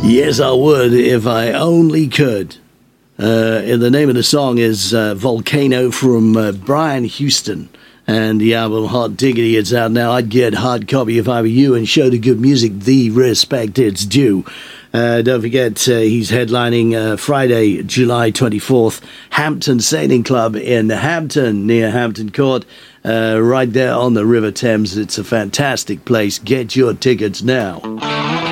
Yes, I would if I only could. And the name of the song is Volcano from Brian Houston. And the album Hot Diggity, it's out now. I'd get hard copy if I were you and show the good music the respect it's due. Don't forget, he's headlining Friday, July 24th, Hampton Sailing Club in Hampton, near Hampton Court, right there on the River Thames. It's a fantastic place. Get your tickets now.